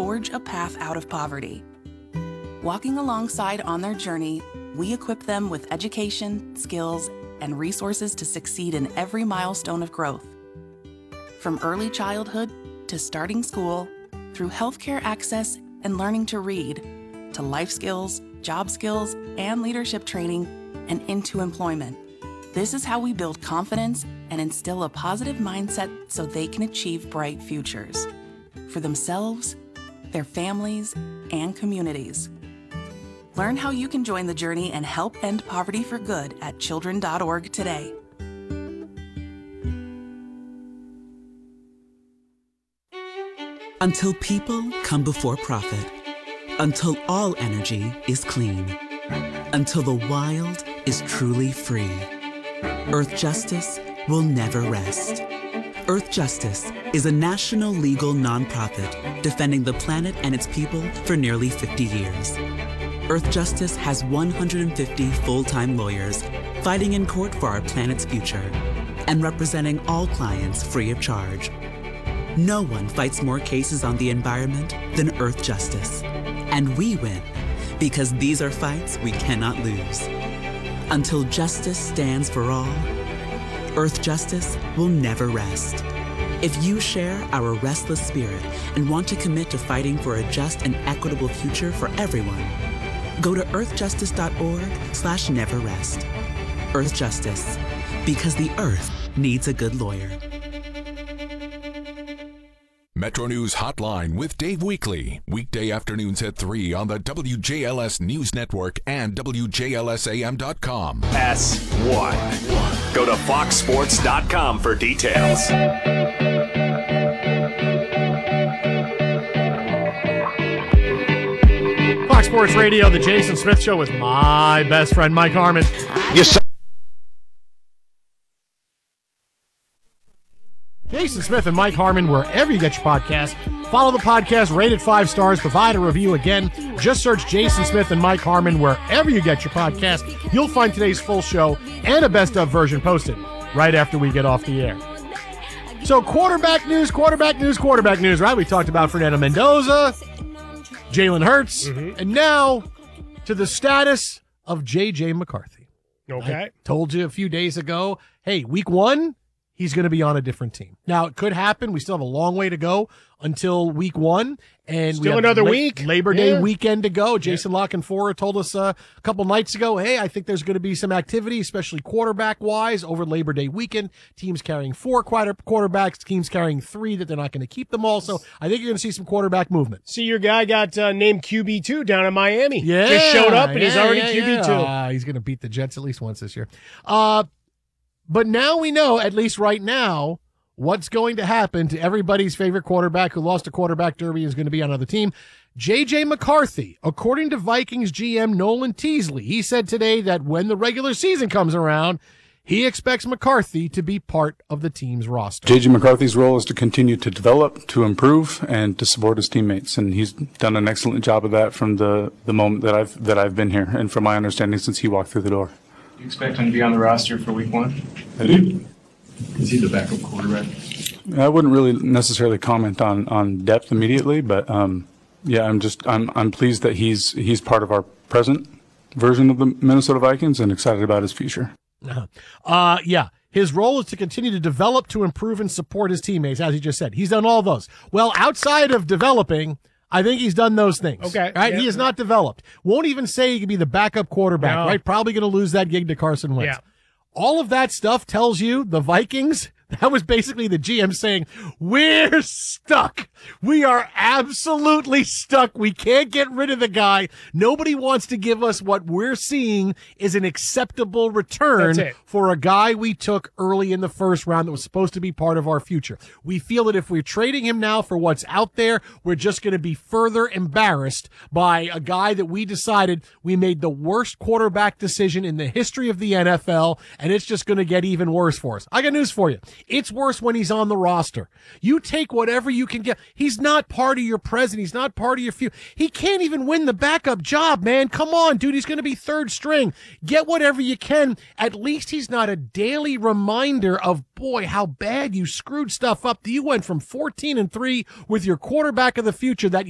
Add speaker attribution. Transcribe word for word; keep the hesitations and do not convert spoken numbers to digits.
Speaker 1: forge a path out of poverty. Walking alongside on their journey, we equip them with education, skills, and resources to succeed in every milestone of growth. From early childhood to starting school, through healthcare access and learning to read, to life skills, job skills, and leadership training, and into employment. This is how we build confidence and instill a positive mindset so they can achieve bright futures for themselves, their families, and communities. Learn how you can join the journey and help end poverty for good at children dot org today.
Speaker 2: Until people come before profit. Until all energy is clean. Until the wild is truly free. Earth Justice will never rest. Earth Justice is a national legal nonprofit defending the planet and its people for nearly fifty years. Earth Justice has one hundred fifty full-time lawyers fighting in court for our planet's future and representing all clients free of charge. No one fights more cases on the environment than Earth Justice. And we win because these are fights we cannot lose. Until justice stands for all, Earth Justice will never rest. If you share our restless spirit and want to commit to fighting for a just and equitable future for everyone, go to earth justice dot org slash never rest. Earth Justice, because the Earth needs a good lawyer.
Speaker 3: Metro News Hotline with Dave Weekly. Weekday afternoons at three on the W J L S News Network and W J L S A M dot com.
Speaker 4: S one. Go to fox sports dot com for details.
Speaker 5: Fox Sports Radio, the Jason Smith Show with my best friend, Mike Harmon.
Speaker 6: Yes, sir.
Speaker 5: Jason Smith and Mike Harmon, wherever you get your podcast. Follow the podcast, rate it five stars, provide a review. Again, just search Jason Smith and Mike Harmon wherever you get your podcast. You'll find today's full show and a best-of version posted right after we get off the air. So quarterback news, quarterback news, quarterback news, right? We talked about Fernando Mendoza, Jalen Hurts, mm-hmm. and now to the status of J J McCarthy.
Speaker 6: Okay.
Speaker 5: I told you a few days ago, hey, week one, he's going to be on a different team. Now, it could happen. We still have a long way to go until week one. And
Speaker 6: still
Speaker 5: we have
Speaker 6: another
Speaker 5: La-
Speaker 6: week.
Speaker 5: Labor Day
Speaker 6: yeah.
Speaker 5: weekend to go. Jason yeah. Lockenfora told us uh, a couple nights ago, hey, I think there's going to be some activity, especially quarterback-wise, over Labor Day weekend. Teams carrying four quarter- quarterbacks, teams carrying three that they're not going to keep them all. So I think you're going to see some quarterback movement.
Speaker 6: See, your guy got uh, named Q B two down in Miami.
Speaker 5: Yeah.
Speaker 6: Just showed up, and
Speaker 5: yeah,
Speaker 6: he's already
Speaker 5: yeah,
Speaker 6: Q B two.
Speaker 5: Yeah. Uh, he's going to beat the Jets at least once this year. Uh, but now we know, at least right now, what's going to happen to everybody's favorite quarterback who lost a quarterback derby is going to be on another team. J J McCarthy, according to Vikings G M Nolan Teasley, he said today that when the regular season comes around, he expects McCarthy to be part of the team's roster.
Speaker 7: J J McCarthy's role is to continue to develop, to improve, and to support his teammates, and he's done an excellent job of that from the, the moment that I've that I've been here, and from my understanding since he walked through the door.
Speaker 8: Do you expect him to be on the roster for week one?
Speaker 7: I do.
Speaker 8: Is he the backup quarterback?
Speaker 7: I wouldn't really necessarily comment on, on depth immediately, but um, yeah, I'm just I'm I'm pleased that he's he's part of our present version of the Minnesota Vikings and excited about his future.
Speaker 5: Uh-huh. Uh, yeah. His role is to continue to develop, to improve, and support his teammates, as he just said. He's done all those. Well, outside of developing, I think he's done those things.
Speaker 6: Okay.
Speaker 5: Right?
Speaker 6: Yeah.
Speaker 5: He is not developed. Won't even say he could be the backup quarterback,
Speaker 6: No.
Speaker 5: right? Probably going to lose that gig to Carson Wentz.
Speaker 6: Yeah.
Speaker 5: All of that stuff tells you the Vikings, that was basically the G M saying, we're stuck. We are absolutely stuck. We can't get rid of the guy. Nobody wants to give us what we're seeing is an acceptable return for a guy we took early in the first round that was supposed to be part of our future. We feel that if we're trading him now for what's out there, we're just going to be further embarrassed by a guy that we decided we made the worst quarterback decision in the history of the N F L, and it's just going to get even worse for us. I got news for you. It's worse when he's on the roster. You take whatever you can get. He's not part of your present. He's not part of your future. He can't even win the backup job, man. Come on, dude. He's going to be third string. Get whatever you can. At least he's not a daily reminder of, boy, how bad you screwed stuff up. You went from fourteen and three with your quarterback of the future that